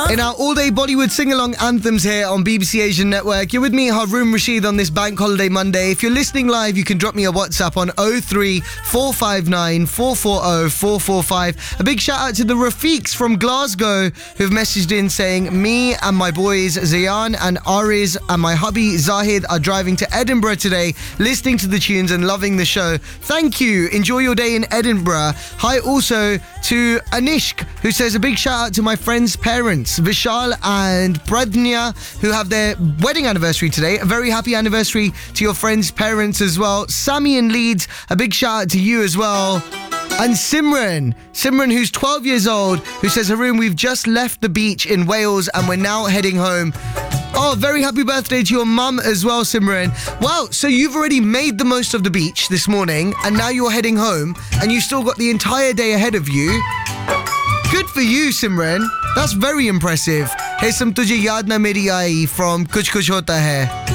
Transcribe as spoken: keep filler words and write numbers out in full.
In our all-day Bollywood sing-along anthems here on B B C Asian Network, you're with me, Haroon Rashid, on this Bank Holiday Monday. If you're listening live, you can drop me a WhatsApp on oh three four five nine four four oh four four five. A big shout out to the Rafiqs from Glasgow who've messaged in saying, me and my boys Zayan and Ariz and my hubby Zahid are driving to Edinburgh today, listening to the tunes and loving the show. Thank you. Enjoy your day in Edinburgh. Hi also to Anishk, who says a big shout out to my friend's parents, Vishal and Pradnya, who have their wedding anniversary today. A very happy anniversary to your friend's parents as well. Sammy in Leeds, a big shout out to you as well. And Simran, Simran who's twelve years old, who says, Haroon, we've just left the beach in Wales and we're now heading home. Oh, very happy birthday to your mum as well, Simran. Wow, so you've already made the most of the beach this morning and now you're heading home and you've still got the entire day ahead of you. Good for you, Simran. That's very impressive. Here's some Tujhe Yaad Na Meri Aayi from Kuch Kuch Hota Hai.